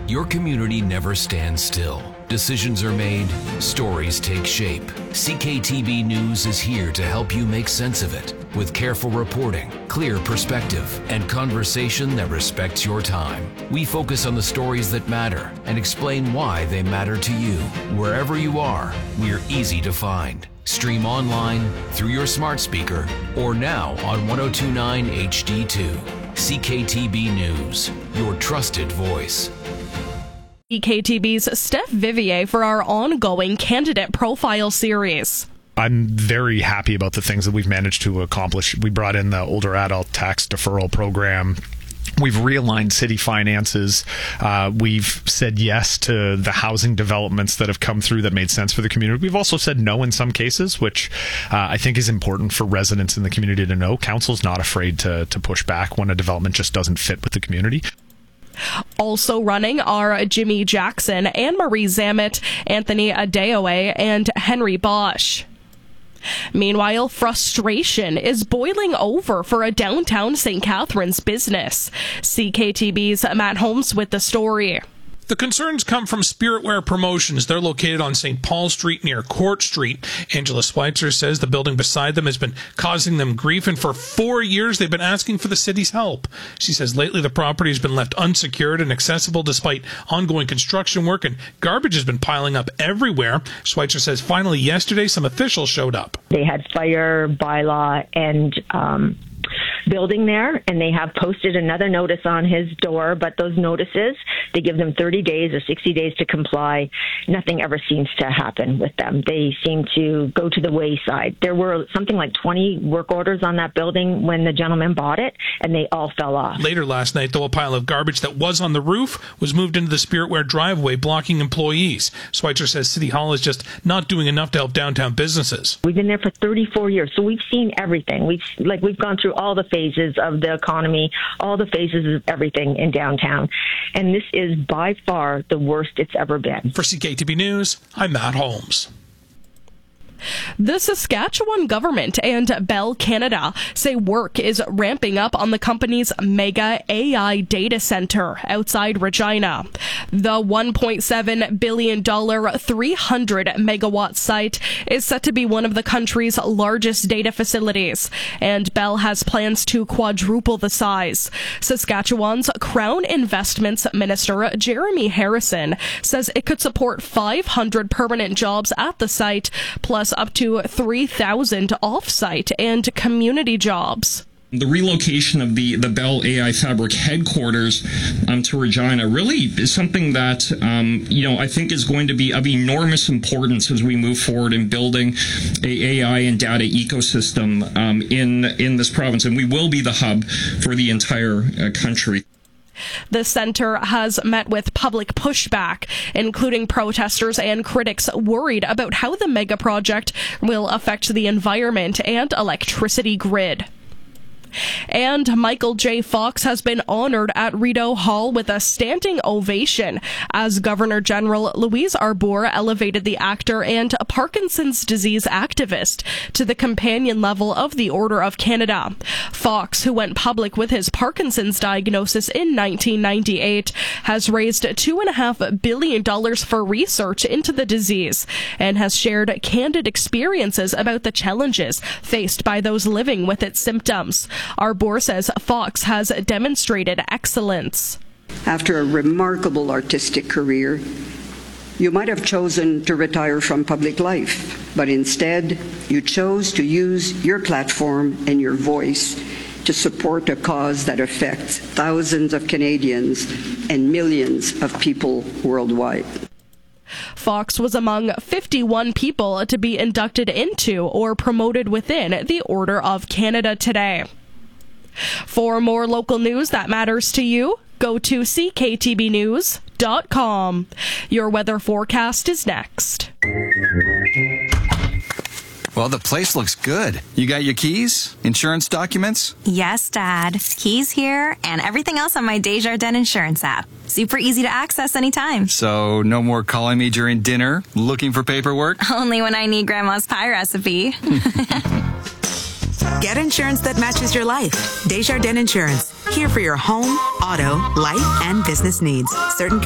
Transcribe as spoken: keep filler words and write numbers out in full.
Your community never stands still. Decisions are made, stories take shape. C K T B News is here to help you make sense of it with careful reporting, clear perspective, and conversation that respects your time. We focus on the stories that matter and explain why they matter to you. Wherever you are, we're easy to find. Stream online, through your smart speaker, or now on ten twenty-nine H D two. C K T B News, your trusted voice. C K T B's Steph Vivier for our ongoing candidate profile series. I'm very happy about the things that we've managed to accomplish. We brought in the older adult tax deferral program. We've realigned city finances. Uh, we've said yes to the housing developments that have come through that made sense for the community. We've also said no in some cases, which uh, I think is important for residents in the community to know. Council's not afraid to, to push back when a development just doesn't fit with the community. Also running are Jimmy Jackson, Anne-Marie Zammit, Anthony Adeoye, and Henry Bosch. Meanwhile, frustration is boiling over for a downtown Saint Catharines business. C K T B's Matt Holmes with the story. The concerns come from Spiritwear Promotions. They're located on Saint Paul Street near Court Street. Angela Schweitzer says the building beside them has been causing them grief, and for four years they've been asking for the city's help. She says lately the property has been left unsecured and accessible despite ongoing construction work, and garbage has been piling up everywhere. Schweitzer says finally yesterday some officials showed up. They had fire bylaw and um building there, and they have posted another notice on his door, but those notices, they give them thirty days or sixty days to comply. Nothing ever seems to happen with them. They seem to go to the wayside. There were something like twenty work orders on that building when the gentleman bought it, and they all fell off. Later last night, though, a pile of garbage that was on the roof was moved into the Spiritwear driveway, blocking employees. Schweitzer says City Hall is just not doing enough to help downtown businesses. We've been there for thirty-four years, so we've seen everything. We've like we've gone through all the phases of the economy, all the phases of everything in downtown. And this is by far the worst it's ever been. For C K T B News, I'm Matt Holmes. The Saskatchewan government and Bell Canada say work is ramping up on the company's mega A I data center outside Regina. The one point seven billion dollars three hundred megawatt site is set to be one of the country's largest data facilities, and Bell has plans to quadruple the size. Saskatchewan's Crown Investments Minister Jeremy Harrison says it could support five hundred permanent jobs at the site, plus up to three thousand off-site and community jobs. The relocation of the, the Bell A I Fabric headquarters um, to Regina really is something that, um, you know, I think is going to be of enormous importance as we move forward in building a AI and data ecosystem um, in, in this province. And we will be the hub for the entire uh, country. The center has met with public pushback, including protesters and critics worried about how the mega project will affect the environment and electricity grid. And Michael J. Fox has been honored at Rideau Hall with a standing ovation as Governor General Louise Arbour elevated the actor and a Parkinson's disease activist to the companion level of the Order of Canada. Fox, who went public with his Parkinson's diagnosis in nineteen ninety-eight, has raised two point five billion dollars for research into the disease and has shared candid experiences about the challenges faced by those living with its symptoms. Arbour says Fox has demonstrated excellence. After a remarkable artistic career, you might have chosen to retire from public life, but instead you chose to use your platform and your voice to support a cause that affects thousands of Canadians and millions of people worldwide. Fox was among fifty-one people to be inducted into or promoted within the Order of Canada today. For more local news that matters to you, go to c k t b news dot com. Your weather forecast is next. Well, the place looks good. You got your keys? Insurance documents? Yes, Dad. Keys here and everything else on my Desjardins Insurance app. Super easy to access anytime. So no more calling me during dinner, looking for paperwork? Only when I need Grandma's pie recipe. Get insurance that matches your life. Desjardins Insurance. Here for your home, auto, life, and business needs. Certain